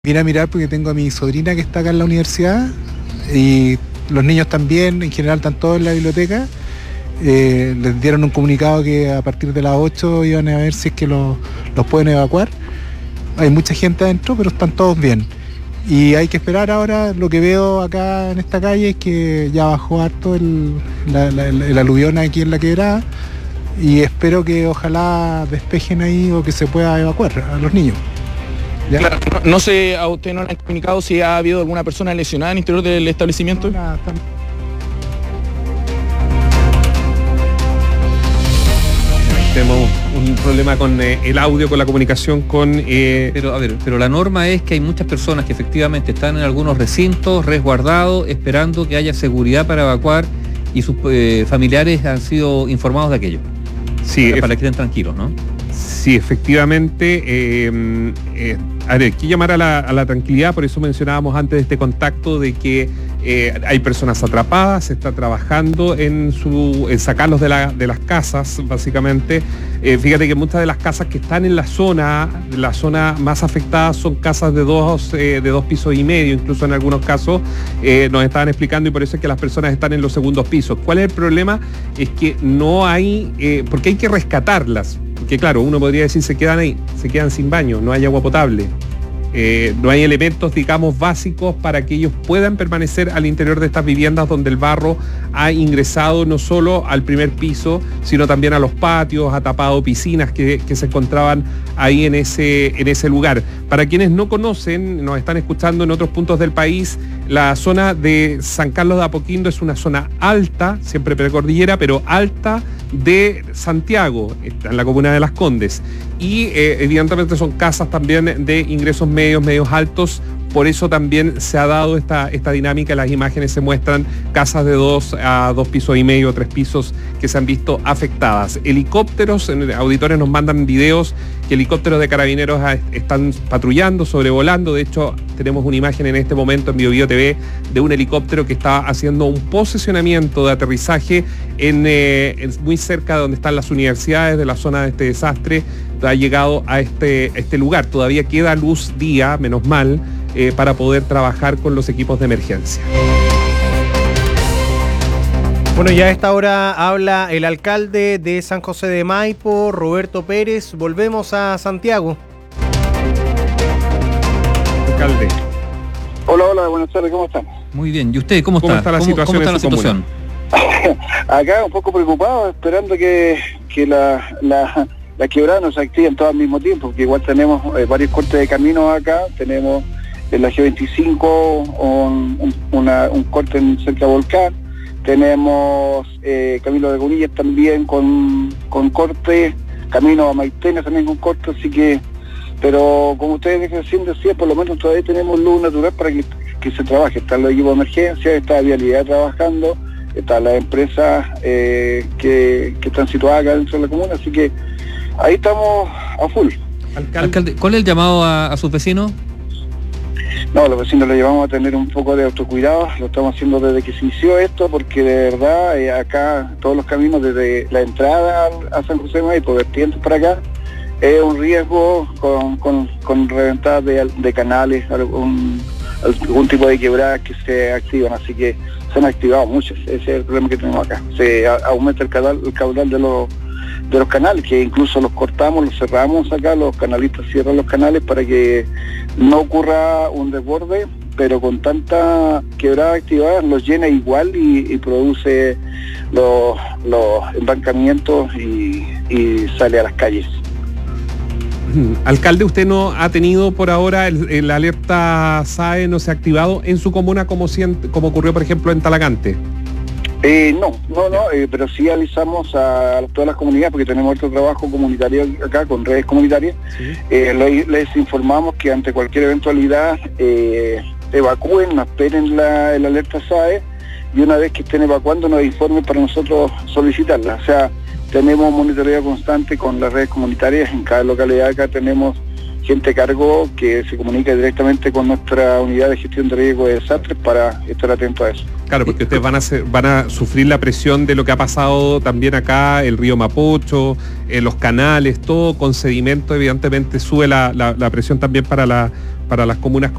Vine a mirar porque tengo a mi sobrina que está acá en la universidad y los niños también, en general están todos en la biblioteca. Les dieron un comunicado que a partir de las 8 iban a ver si es que los pueden evacuar. Hay mucha gente adentro, pero están todos bien. Y hay que esperar ahora. Lo que veo acá en esta calle es que ya bajó harto el aluvión aquí en la quebrada y espero que ojalá despejen ahí o que se pueda evacuar a los niños. Claro, no sé, a usted no le han comunicado si ha habido alguna persona lesionada en el interior del establecimiento. No, nada, Tenemos un problema con el audio, con la comunicación con... Pero la norma es que hay muchas personas que efectivamente están en algunos recintos resguardados esperando que haya seguridad para evacuar y sus familiares han sido informados de aquello. Sí, para que estén tranquilos, ¿no? Sí, efectivamente. Hay que llamar a la tranquilidad, por eso mencionábamos antes de este contacto de que hay personas atrapadas, se está trabajando en sacarlos de las casas, básicamente. Fíjate que muchas de las casas que están en la zona más afectada son casas de dos pisos y medio, incluso en algunos casos nos estaban explicando, y por eso es que las personas están en los segundos pisos. ¿Cuál es el problema? Es que no hay, porque hay que rescatarlas. Porque claro, uno podría decir se quedan sin baño, no hay agua potable, no hay elementos, digamos, básicos para que ellos puedan permanecer al interior de estas viviendas donde el barro ha ingresado no solo al primer piso, sino también a los patios, ha tapado piscinas que se encontraban ahí en ese lugar. Para quienes no conocen, nos están escuchando en otros puntos del país, la zona de San Carlos de Apoquindo es una zona alta, siempre precordillera, pero alta de Santiago, está en la comuna de Las Condes, y evidentemente son casas también de ingresos medios altos. Por eso también se ha dado esta dinámica. Las imágenes se muestran casas de 2 a 2 pisos y medio, 3 pisos que se han visto afectadas. Helicópteros, auditores nos mandan videos que helicópteros de carabineros están patrullando, sobrevolando. De hecho, tenemos una imagen en este momento en BioBio TV de un helicóptero que está haciendo un posicionamiento de aterrizaje muy cerca de donde están las universidades de la zona de este desastre. Ha llegado a este lugar. Todavía queda luz día, menos mal, para poder trabajar con los equipos de emergencia. Bueno, ya a esta hora habla el alcalde de San José de Maipo, Roberto Pérez. Volvemos a Santiago. Alcalde. Hola, buenas tardes, ¿cómo están? Muy bien, ¿y usted cómo está? ¿Cómo está la situación? ¿Cómo está la situación? Acá un poco preocupado, esperando que la quebrada no se activen todas al mismo tiempo, porque igual tenemos varios cortes de caminos acá. Tenemos en la G25 un corte en cerca de Volcán, tenemos Camilo de Gunillas también con corte, camino a Maitena también con corte, así que, pero como ustedes recién decían, por lo menos todavía tenemos luz natural para que se trabaje. Están los equipos de emergencia, está la Vialidad trabajando, están las empresas que están situadas acá dentro de la comuna, así que ahí estamos a full. Alcalde, ¿cuál es el llamado a sus vecinos? No, los vecinos lo llevamos a tener un poco de autocuidado, lo estamos haciendo desde que se inició esto, porque de verdad acá todos los caminos desde la entrada a San José de Maipo, vertientes para acá, es un riesgo con reventadas de canales, algún tipo de quebradas que se activan, así que se han activado muchas. Ese es el problema que tenemos acá. Se aumenta el caudal de los canales, que incluso los cortamos, los cerramos acá, los canalistas cierran los canales para que no ocurra un desborde, pero con tanta quebrada activada los llena igual y produce los embancamientos y sale a las calles. Alcalde, ¿usted no ha tenido por ahora el alerta SAE, no se ha activado en su comuna como ocurrió por ejemplo en Talagante? No, pero sí avisamos a todas las comunidades, porque tenemos otro trabajo comunitario acá con redes comunitarias. Sí. Les informamos que ante cualquier eventualidad evacúen, no esperen el alerta SAE, y una vez que estén evacuando nos informen para nosotros solicitarla. O sea, tenemos monitoreo constante con las redes comunitarias. En cada localidad acá tenemos gente a cargo que se comunica directamente con nuestra unidad de gestión de riesgo de desastres para estar atentos a eso. Claro, porque ustedes van a sufrir la presión de lo que ha pasado también acá, el río Mapocho, los canales, todo con sedimento, evidentemente sube la presión también para las comunas